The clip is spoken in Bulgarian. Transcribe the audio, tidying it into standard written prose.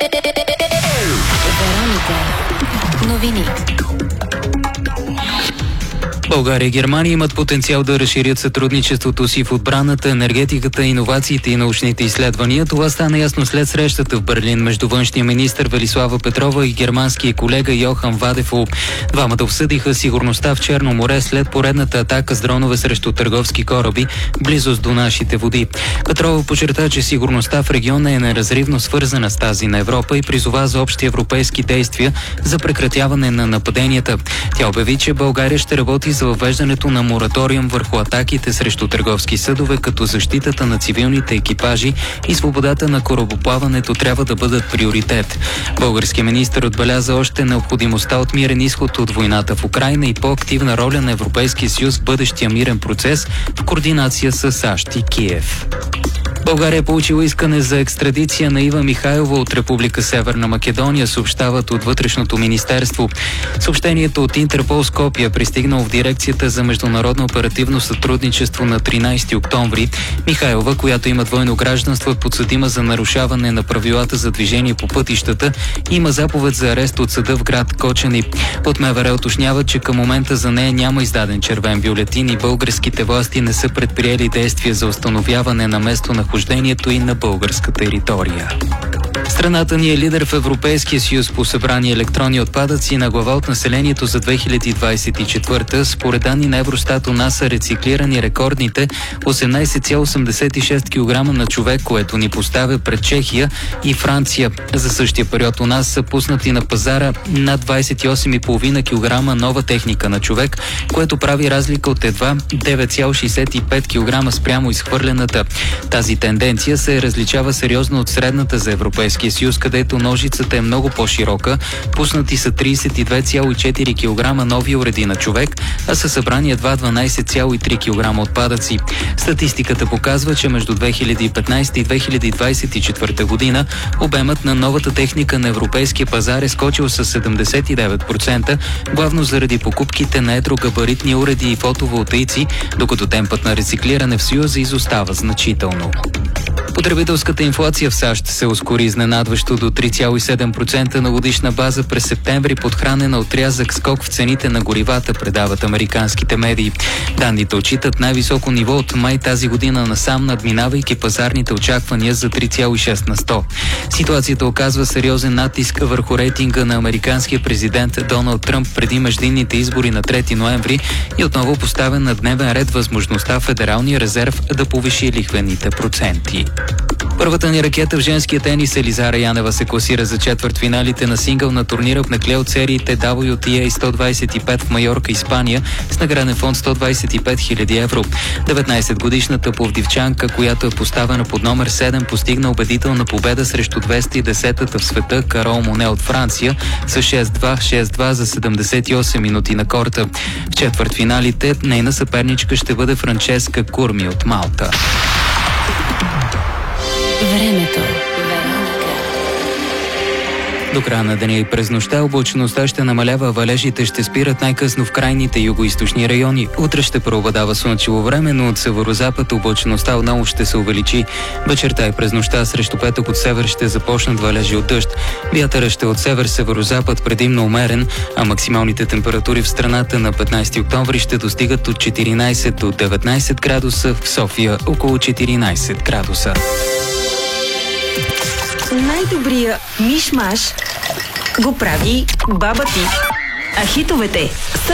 Вероника. Новини. България и Германия имат потенциал да разширят сътрудничеството си в отбраната, енергетиката, иновациите и научните изследвания. Това стана ясно след срещата в Берлин между външния министър Велислава Петрова и германския колега Йохан Вадефол. Двамата обсъдиха сигурността в Черно море след поредната атака с дронове срещу търговски кораби в близост до нашите води. Петрова подчерта, че сигурността в региона е неразривно свързана с тази на Европа и призова за общи европейски действия за прекратяване на нападенията. Тя обяви, че България ще работи за въвеждането на мораториум върху атаките срещу търговски съдове, като защитата на цивилните екипажи и свободата на корабоплаването трябва да бъдат приоритет. Българският министър отбеляза още необходимостта от мирен изход от войната в Украйна и по-активна роля на Европейския съюз в бъдещия мирен процес в координация с САЩ и Киев. България е получила искане за екстрадиция на Ива Михайлова от Република Северна Македония, съобщават от Вътрешното министерство. Съобщението от Интерпол Скопие пристигнало в дирекцията за международно оперативно сътрудничество на 13 октомври. Михайлова, която има двойно гражданство, е подсъдима за нарушаване на правилата за движение по пътищата и има заповед за арест от съда в град Кочани. От МВР уточняват, че към момента за нея няма издаден червен бюлетин и българските власти не са предприели действия за установяване на местонахождението и на българска територия. Страната ни е лидер в Европейския съюз по събрани електронни отпадъци на глава от населението за 2024. Според данни на Евростат у нас са рециклирани рекордните 18,86 кг на човек, което ни поставя пред Чехия и Франция. За същия период у нас са пуснати на пазара над 28,5 кг нова техника на човек, което прави разлика от едва 9,65 кг спрямо изхвърлената. Тази тенденция се различава сериозно от средната за Европейския съюз, където ножицата е много по-широка. Пуснати са 32,4 кг нови уреди на човек, а са събрани едва 12,3 кг отпадъци. Статистиката показва, че между 2015 и 2024 година обемът на новата техника на европейския пазар е скочил с 79%, главно заради покупките на едрогабаритни уреди и фотоволтаици, докато темпът на рециклиране в Съюза изостава значително. Потребителската инфлация в САЩ се ускори изненадващо до 3,7% на годишна база през септември, подхранена от рязък скок в цените на горивата, предават американските медии. Данните отчитат най-високо ниво от май тази година насам, надминавайки пазарните очаквания за 3,6 на 100. Ситуацията оказва сериозен натиск върху рейтинга на американския президент Доналд Тръмп преди междинните избори на 3 ноември и отново поставя на дневен ред възможността Федералния резерв да повиши лихвените проценти. Първата ни ракета в женския тенис Елизара Янева се класира за четвъртфиналите на сингъл на турнира в накле от сериите WTA 125 в Майорка, Испания, с награден фонд 125 000 евро. 19-годишната пловдивчанка, която е поставена под номер 7, постигна убедителна победа срещу 210-та в света Карол Моне от Франция с 6-2, 6-2 за 78 минути на корта. В четвъртфиналите нейна съперничка ще бъде Франческа Курми от Малта. Времето. До края на деня и през нощта облачността ще намалява, валежите ще спират най-късно в крайните югоизточни райони. Утре ще преобладава слънчево време, но от северозапад облачността отново ще се увеличи. Вечерта и през нощта срещу петък от север ще започнат валежи от дъжд. Вятърът ще от север-северозапад предимно умерен, а максималните температури в страната на 15 октомври ще достигат от 14 до 19 градуса, в София около 14 градуса. Най-добрия миш-маш го прави баба ти. А хитовете